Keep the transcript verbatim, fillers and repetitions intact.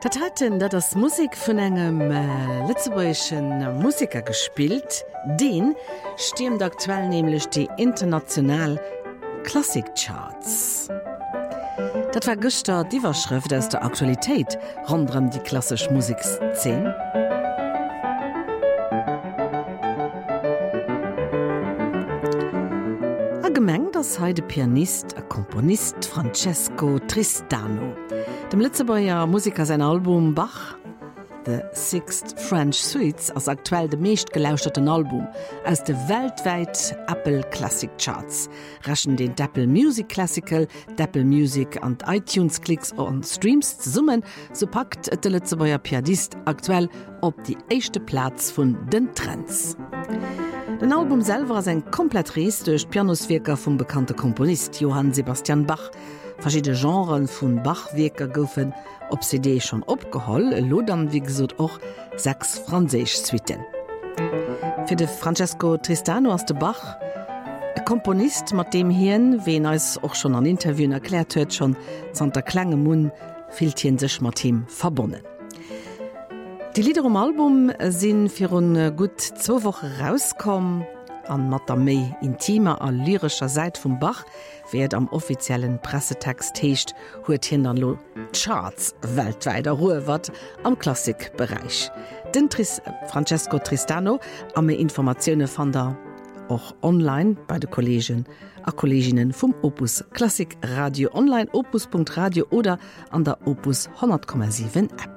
Dat hatten dat das Musik vun engem äh, Lützeburgschen Musiker gespielt, den stimmt aktuell nämlich die international Klassikcharts. Dat war gëster d'Iwerschrift aus der Aktualität rund um die klassisch Musikszene. Gemeng das heide Pianist a Komponist Francesco Tristano. Dem Lützeburger Musiker sein Album Bach, The Sixth French Suites, als aktuell de meest gelauschten Album aus de weltweit Apple Classic Charts. Raschen den Apple Music Classical, Apple Music und iTunes Klicks und Streams zu summen, so packt der Lützeburger Pianist aktuell op die erste Platz von den Trends. Den Album selber ist ein komplett Reis durch Pianoswerker vom bekannten Komponist Johann Sebastian Bach. Verschiedene Genres von Bach-Werker goufen op C D schon opgeholl, lo dann wie gesagt auch sechs Französisch-Suiten. Für den Francesco Tristano aus der Bach, ein Komponist, mit dem Hirn, wen es auch schon an Interviewen erklärt hat, schon Santa Klangemun viel sich mit ihm verbunden. Die Lieder am Album sind für eine gut zwei Wochen rausgekommen. An mat der méi intimer a lyrischer Seite vum Bach, wird am offiziellen Pressetext heescht, huet hin an lo Charts weltweit erruewert am Klassikbereich. Den Tris Francesco Tristano am Informationune fan der auch online bei de Kollegen a Kolleginnen vum Opus Klassik Radio online opus punkt radio oder an der Opus hundert Komma sieben App.